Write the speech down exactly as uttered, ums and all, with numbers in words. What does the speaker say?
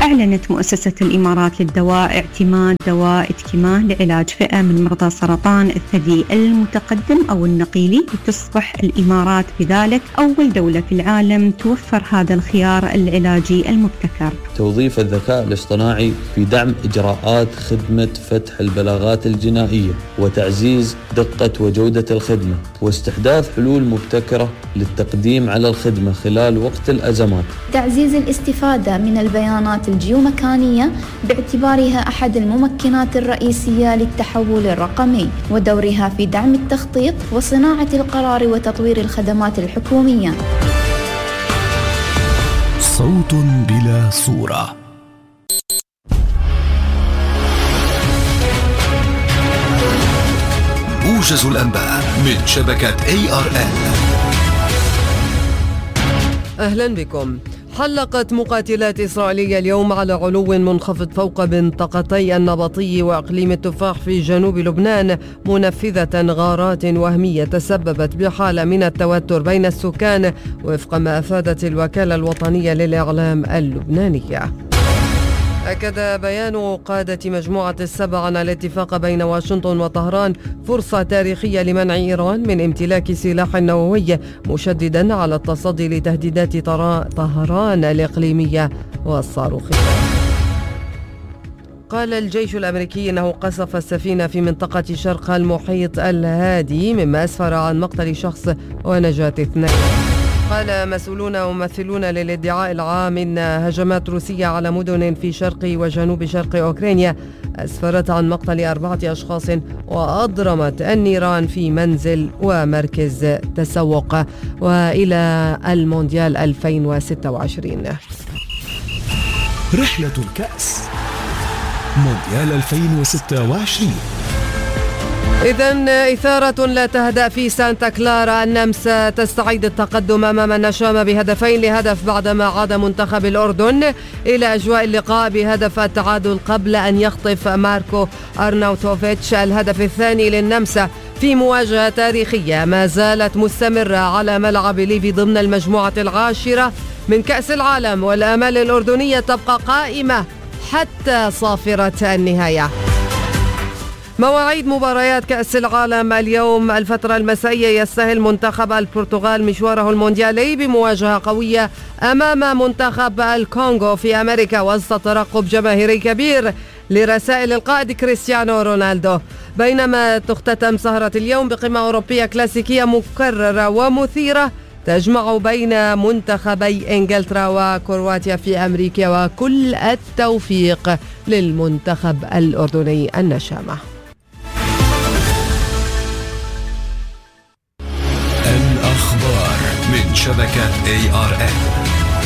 أعلنت مؤسسة الإمارات للدواء اعتماد دواء إتكيمان لعلاج فئة من مرضى سرطان الثدي المتقدم أو النقيلي، وتصبح الإمارات بذلك أول دولة في العالم توفر هذا الخيار العلاجي المبتكر. توظيف الذكاء الاصطناعي في دعم إجراءات خدمة فتح البلاغات الجنائية وتعزيز دقة وجودة الخدمة، واستحداث حلول مبتكرة للتقديم على الخدمة خلال وقت الأزمات. تعزيز الاستفادة من البيانات الجيومكانية باعتبارها أحد الممكنات الرئيسية للتحول الرقمي، ودورها في دعم التخطيط وصناعة القرار وتطوير الخدمات الحكومية. صوت بلا صورة. موجز الأنباء من شبكة إيه آر إل. أهلا بكم. حلقت مقاتلات إسرائيلية اليوم على علو منخفض فوق منطقتي النبطي وأقليم التفاح في جنوب لبنان، منفذة غارات وهمية تسببت بحالة من التوتر بين السكان، وفق ما أفادت الوكالة الوطنية للإعلام اللبنانية. أكد بيان قادة مجموعة السبع أن الاتفاق بين واشنطن وطهران فرصة تاريخية لمنع إيران من امتلاك سلاح نووي، مشددا على التصدي لتهديدات طهران الإقليمية والصاروخية. قال الجيش الأمريكي أنه قصف السفينة في منطقة شرق المحيط الهادي، مما أسفر عن مقتل شخص ونجاة اثنين. قال مسؤولون وممثلون للادعاء العام إن هجمات روسية على مدن في شرق وجنوب شرق أوكرانيا أسفرت عن مقتل أربعة أشخاص وأضرمت النيران في منزل ومركز تسوق. وإلى المونديال ألفين وستة وعشرين. رحلة الكأس مونديال ألفين وستة وعشرين. إذن إثارة لا تهدأ في سانتا كلارا. النمسا تستعيد التقدم أمام النشامة بهدفين لهدف بعدما عاد منتخب الأردن إلى أجواء اللقاء بهدف التعادل قبل أن يخطف ماركو أرناوتوفيتش الهدف الثاني للنمسا في مواجهة تاريخية ما زالت مستمرة على ملعب ليفي ضمن المجموعة العاشرة من كأس العالم، والآمال الأردنية تبقى قائمة حتى صافرة النهاية. مواعيد مباريات كأس العالم اليوم الفترة المسائية يستهل منتخب البرتغال مشواره المونديالي بمواجهة قوية أمام منتخب الكونغو في أمريكا، وسط ترقب جماهيري كبير لرسائل القائد كريستيانو رونالدو. بينما تختتم سهرة اليوم بقمة أوروبية كلاسيكية مكررة ومثيرة تجمع بين منتخبي إنجلترا وكرواتيا في أمريكا، وكل التوفيق للمنتخب الأردني النشامة. الأخبار من شبكة إيه آر إل.